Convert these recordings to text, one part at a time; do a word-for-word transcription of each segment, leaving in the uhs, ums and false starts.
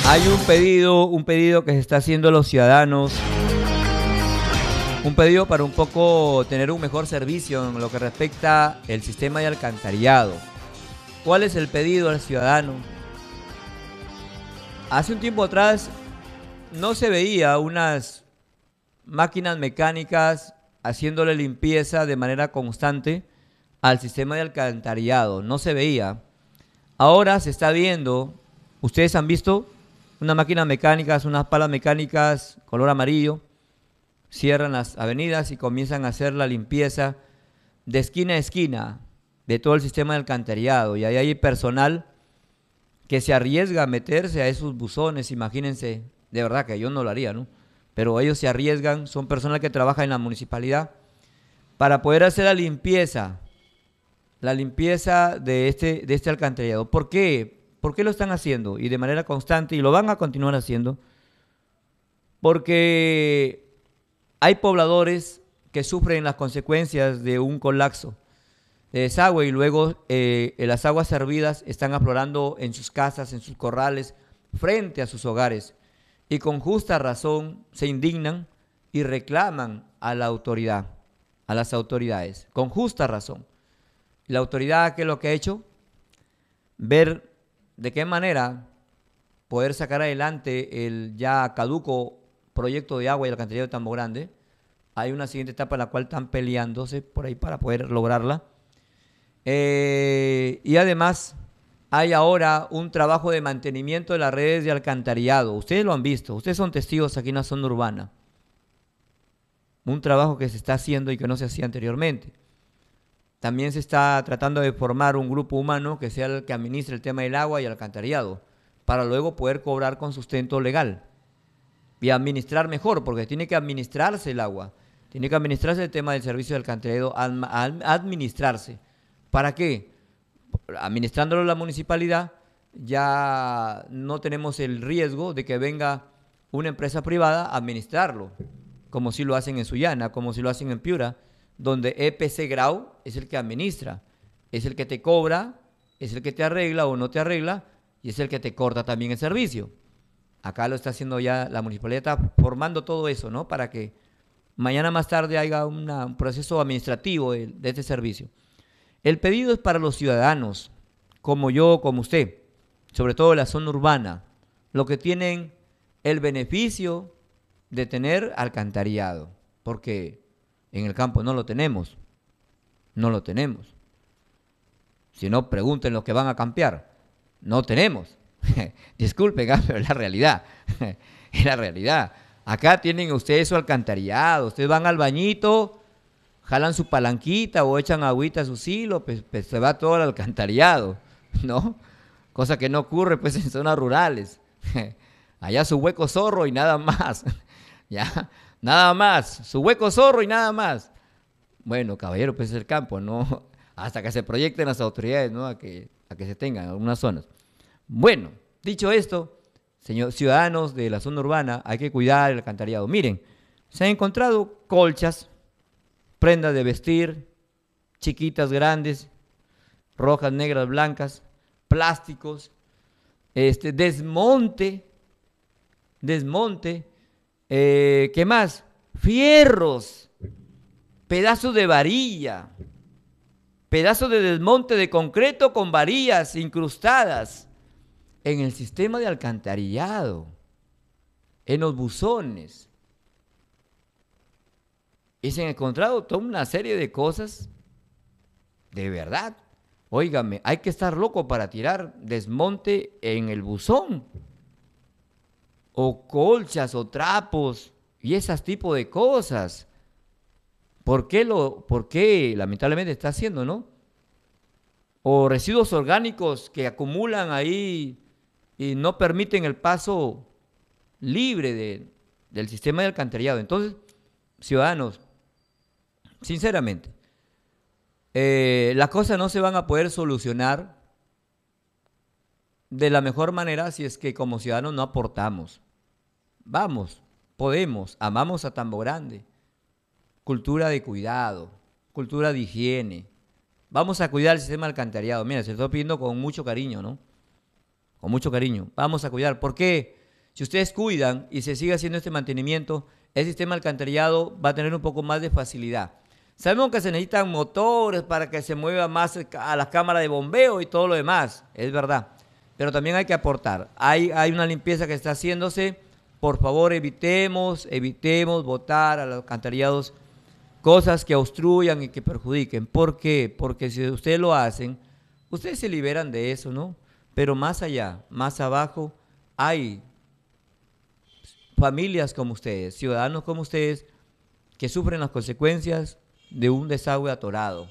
Hay un pedido, un pedido que se está haciendo a los ciudadanos, un pedido para un poco tener un mejor servicio en lo que respecta el sistema de alcantarillado. ¿Cuál es el pedido al ciudadano? Hace un tiempo atrás no se veía unas máquinas mecánicas haciéndole limpieza de manera constante al sistema de alcantarillado, no se veía. Ahora se está viendo, ustedes han visto unas máquinas mecánicas, unas palas mecánicas color amarillo, cierran las avenidas y comienzan a hacer la limpieza de esquina a esquina de todo el sistema de alcantarillado. Y ahí hay personal que se arriesga a meterse a esos buzones, imagínense, de verdad que yo no lo haría, ¿no? Pero ellos se arriesgan, son personas que trabajan en la municipalidad para poder hacer la limpieza, la limpieza de este, de este alcantarillado. ¿Por qué? ¿Por qué lo están haciendo? Y de manera constante, y lo van a continuar haciendo, porque hay pobladores que sufren las consecuencias de un colapso de desagüe y luego eh, las aguas servidas están aflorando en sus casas, en sus corrales, frente a sus hogares. Y con justa razón se indignan y reclaman a la autoridad, a las autoridades, con justa razón. La autoridad, ¿qué es lo que ha hecho? Ver de qué manera poder sacar adelante el ya caduco proyecto de agua y alcantarillado de Tambo Grande. Hay una siguiente etapa en la cual están peleándose por ahí para poder lograrla. Eh, y además hay ahora un trabajo de mantenimiento de las redes de alcantarillado. Ustedes lo han visto, ustedes son testigos aquí en la zona urbana. Un trabajo que se está haciendo y que no se hacía anteriormente. También se está tratando de formar un grupo humano que sea el que administre el tema del agua y alcantarillado, para luego poder cobrar con sustento legal y administrar mejor, porque tiene que administrarse el agua, tiene que administrarse el tema del servicio de alcantarillado, administrarse. ¿Para qué? Administrándolo la municipalidad, ya no tenemos el riesgo de que venga una empresa privada a administrarlo, como si lo hacen en Sullana, como si lo hacen en Piura, donde E P C Grau es el que administra, es el que te cobra, es el que te arregla o no te arregla, y es el que te corta también el servicio. Acá lo está haciendo ya, la municipalidad está formando todo eso, ¿no? Para que mañana más tarde haya una, un proceso administrativo de, de este servicio. El pedido es para los ciudadanos, como yo, como usted, sobre todo en la zona urbana, los que tienen el beneficio de tener alcantarillado, porque en el campo no lo tenemos, no lo tenemos. Si no, pregunten los que van a campear, no tenemos. Disculpen, pero es la realidad, es la realidad. Acá tienen ustedes su alcantarillado, ustedes van al bañito, jalan su palanquita o echan agüita a su silo, pues, pues se va todo el alcantarillado, ¿no? Cosa que no ocurre pues en zonas rurales. Allá su hueco zorro y nada más, ya, nada más, su hueco zorro y nada más. Bueno, caballero, pues es el campo, ¿no? Hasta que se proyecten las autoridades, ¿no? A que, a que se tengan en algunas zonas. Bueno, dicho esto, señor, ciudadanos de la zona urbana, hay que cuidar el alcantarillado. Miren, se han encontrado colchas, prendas de vestir, chiquitas, grandes, rojas, negras, blancas, plásticos, este, desmonte, desmonte, eh, ¿qué más? Fierros, pedazos de varilla, pedazos de desmonte de concreto con varillas incrustadas en el sistema de alcantarillado, en los buzones. Y se han encontrado toda una serie de cosas, de verdad. Óigame, hay que estar loco para tirar desmonte en el buzón, o colchas, o trapos, y ese tipo de cosas. ¿Por qué, lo, por qué lamentablemente está haciendo, no? O residuos orgánicos que acumulan ahí y no permiten el paso libre de, del sistema de alcantarillado. Entonces, ciudadanos, sinceramente, eh, las cosas no se van a poder solucionar de la mejor manera si es que como ciudadanos no aportamos. Vamos, podemos, amamos a Tambo Grande. Cultura de cuidado, cultura de higiene. Vamos a cuidar el sistema de alcantarillado. Mira, se lo estoy pidiendo con mucho cariño, ¿no? con mucho cariño. Vamos a cuidar. ¿Por qué? Si ustedes cuidan y se sigue haciendo este mantenimiento, el sistema alcantarillado va a tener un poco más de facilidad. Sabemos que se necesitan motores para que se mueva más a las cámaras de bombeo y todo lo demás, es verdad. Pero también hay que aportar. Hay, hay una limpieza que está haciéndose. Por favor, evitemos, evitemos botar a los alcantarillados cosas que obstruyan y que perjudiquen. ¿Por qué? Porque si ustedes lo hacen, ustedes se liberan de eso, ¿no? Pero más allá, más abajo, hay familias como ustedes, ciudadanos como ustedes, que sufren las consecuencias de un desagüe atorado.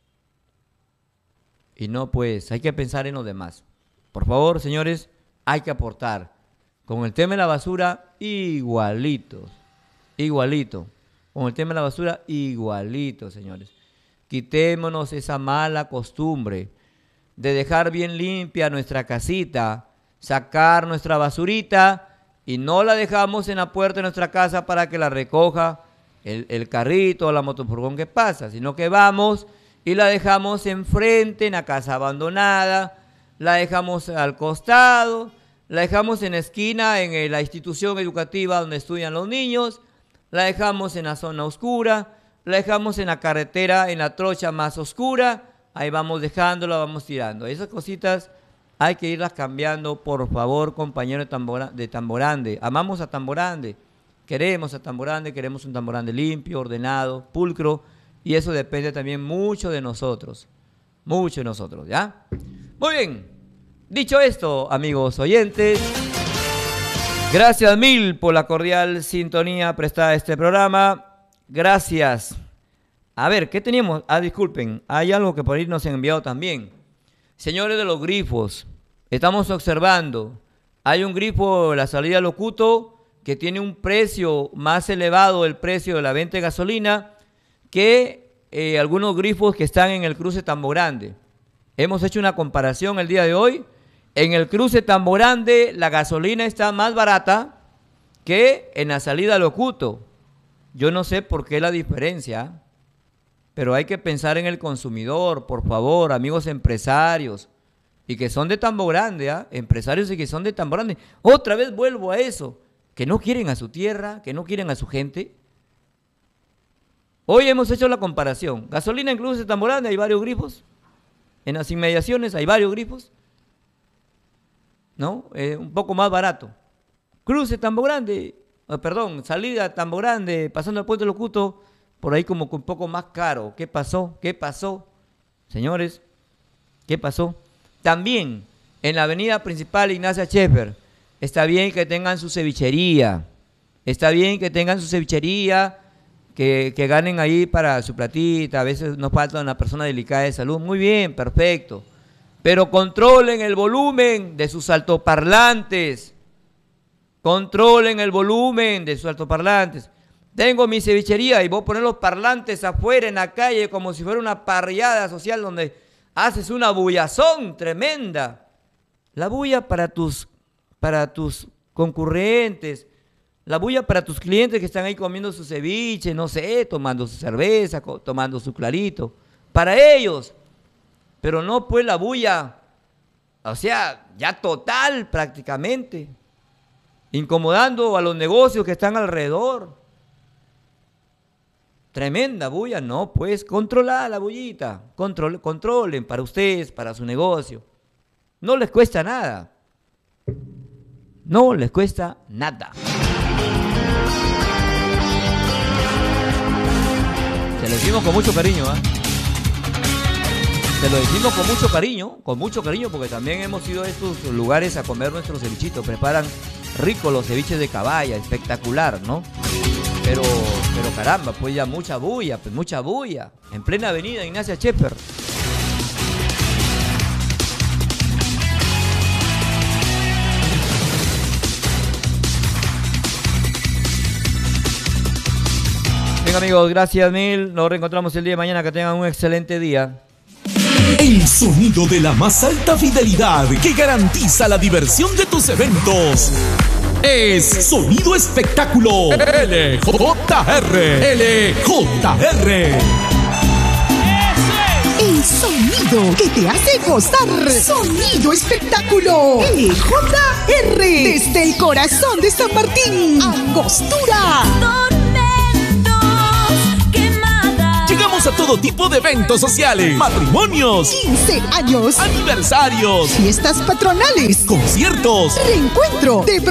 Y no, pues, hay que pensar en los demás. Por favor, señores, hay que aportar. Con el tema de la basura, igualito. Igualito. Con el tema de la basura, igualito, señores. Quitémonos esa mala costumbre de dejar bien limpia nuestra casita, sacar nuestra basurita y no la dejamos en la puerta de nuestra casa para que la recoja el, el carrito o la motofurgón que pasa, sino que vamos y la dejamos enfrente, en la casa abandonada, la dejamos al costado, la dejamos en la esquina, en la institución educativa donde estudian los niños, la dejamos en la zona oscura, la dejamos en la carretera, en la trocha más oscura, ahí vamos dejándola, vamos tirando. Esas cositas hay que irlas cambiando, por favor, compañeros de, Tambora, de Tamborande. Amamos a Tamborande, queremos a Tamborande, queremos un Tamborande limpio, ordenado, pulcro, y eso depende también mucho de nosotros, mucho de nosotros, ¿ya? Muy bien, dicho esto, amigos oyentes, gracias mil por la cordial sintonía prestada a este programa, gracias. A ver, ¿qué teníamos? Ah, disculpen, hay algo que por ahí nos han enviado también. Señores de los grifos, estamos observando, hay un grifo, la salida Locuto, que tiene un precio más elevado del precio de la venta de gasolina que eh, algunos grifos que están en el cruce Tambogrande. Hemos hecho una comparación el día de hoy. En el cruce Tambogrande la gasolina está más barata que en la salida Locuto. Yo no sé por qué la diferencia, pero hay que pensar en el consumidor, por favor, amigos empresarios, y que son de Tambogrande, ¿eh? empresarios y que son de Tambogrande. Otra vez vuelvo a eso, que no quieren a su tierra, que no quieren a su gente. Hoy hemos hecho la comparación. Gasolina incluso en Tambogrande hay varios grifos. En las inmediaciones hay varios grifos. ¿No? Eh, un poco más barato. Cruce Tambogrande, oh, perdón, salida Tambogrande, pasando al puente Locuto, por ahí como que un poco más caro. ¿Qué pasó? ¿Qué pasó? Señores, ¿qué pasó? También en la avenida principal Ignacia Scheffer, está bien que tengan su cevichería, está bien que tengan su cevichería, que, que ganen ahí para su platita, a veces nos falta una persona delicada de salud, muy bien, perfecto, pero controlen el volumen de sus altoparlantes, controlen el volumen de sus altoparlantes. Tengo mi cevichería y voy a poner los parlantes afuera en la calle como si fuera una parrillada social donde haces una bullazón tremenda. La bulla para tus, para tus concurrentes, la bulla para tus clientes que están ahí comiendo su ceviche, no sé, tomando su cerveza, tomando su clarito, para ellos. Pero no pues la bulla, o sea, ya total prácticamente, incomodando a los negocios que están alrededor. Tremenda bulla, no, pues controlar la bullita, Control, controlen para ustedes, para su negocio. No les cuesta nada, no les cuesta nada. Se lo decimos con mucho cariño, ¿eh? Se lo decimos con mucho cariño, con mucho cariño, porque también hemos ido a estos lugares a comer nuestros cevichitos. Preparan ricos los ceviches de caballa, espectacular, ¿no? Pero, pero caramba, pues ya mucha bulla, pues mucha bulla. En plena avenida Ignacia Scheffer. Bien amigos, gracias mil. Nos reencontramos el día de mañana. Que tengan un excelente día. El sonido de la más alta fidelidad que garantiza la diversión de tus eventos. Es Sonido Espectáculo L J R. L J R. El sonido sonido que te hace gozar. Sonido Espectáculo. L J R. Desde el corazón de San Martín. Angostura. Llegamos a todo tipo de eventos sociales, matrimonios, quince años, aniversarios, fiestas patronales, conciertos, reencuentro de